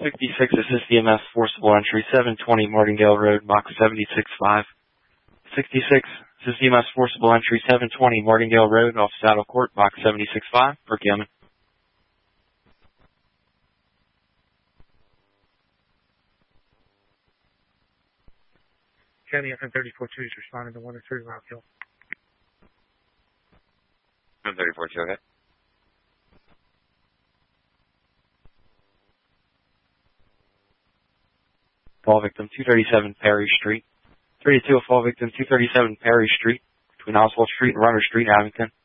66, assist EMS, forcible entry, 720 Martingale Road, box 765. 66, assist EMS, forcible entry, 720 Martingale Road, off Saddle Court, box 765, for Yemen. County FM 34-2 is responding to 103 Rock Hill. 34-2, okay. Fall victim, 237 Perry Street. 32, fall victim, 237 Perry Street, between Oswald Street and Runner Street, Abington.